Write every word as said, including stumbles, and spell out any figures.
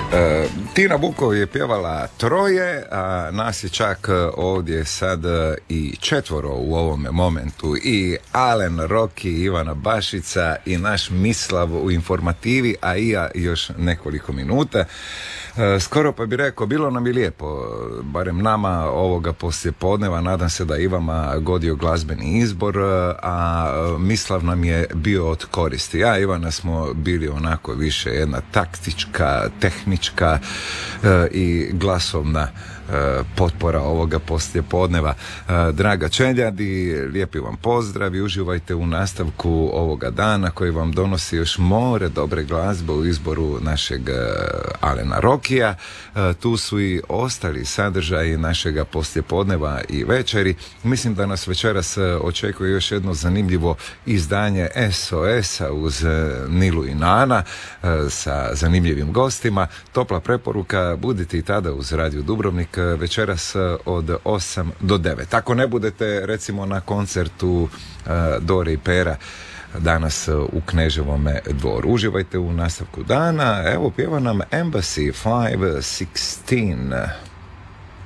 E, Tina Bukov je pjevala troje, a nas je čak ovdje sad i četvoro u ovome momentu. I Alen Rocky, Ivana Bašica i naš Mislav u informativi, a i ja još nekoliko minuta. E, skoro pa bi rekao, bilo nam je lijepo, barem nama ovoga poslijepodneva, nadam se da i vama godio glazbeni izbor, a Mislav nam je bio od koristi. Ja i Ivana smo bili onako više jedna taktička, tehnička e, i glasovna e, potpora ovoga poslijepodneva. E, draga Čeljadi, lijepi vam pozdrav i uživajte u nastavku ovoga dana koji vam donosi još more dobre glazbe u izboru našeg e, Alena Rokija. E, tu su i ostali sadržaji našega poslijepodneva i večeri. Mislim da nas večeras očekuje još jedno zanimljivo izdanje S O S-a uz Nilu i Nana e, sa zanimljivim gostima. Topla preporuka, budite i tada uz Radio Dubrovnik večeras od osam do devet. Ako ne budete recimo na koncertu e, Dore i Pera danas u Kneževome dvoru. Uživajte u nastavku dana. Evo pjeva nam Embassy five sixteen.